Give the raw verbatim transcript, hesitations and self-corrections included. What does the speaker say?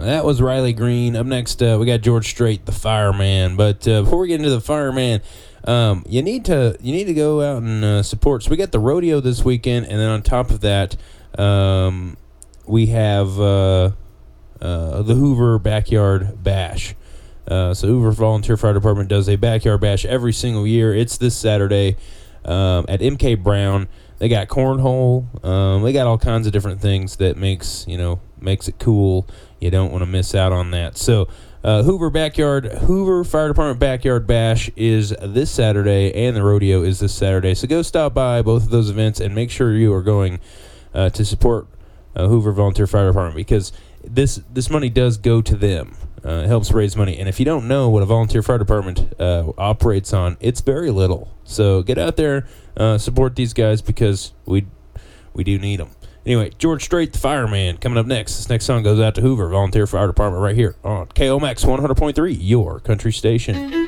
That was Riley Green. Up next, uh, we got George Strait, the fireman. But uh, before we get into the fireman, um, you need to you need to go out and uh, support. So we got the rodeo this weekend, and then on top of that, um, we have uh, uh, the Hoover Backyard Bash. Uh, so Hoover Volunteer Fire Department does a backyard bash every single year. It's this Saturday um, at M K Brown. They got cornhole. Um, they got all kinds of different things that makes you know makes it cool. You don't want to miss out on that. So uh, Hoover Backyard, Hoover Fire Department Backyard Bash is this Saturday, and the rodeo is this Saturday. So go stop by both of those events and make sure you are going uh, to support uh, Hoover Volunteer Fire Department, because this this money does go to them. Uh, it helps raise money. And if you don't know what a volunteer fire department uh, operates on, it's very little. So get out there, uh, support these guys, because we we do need them. Anyway, George Strait, the fireman, coming up next. This next song goes out to Hoover Volunteer Fire Department right here on K O M X one hundred point three, your country station.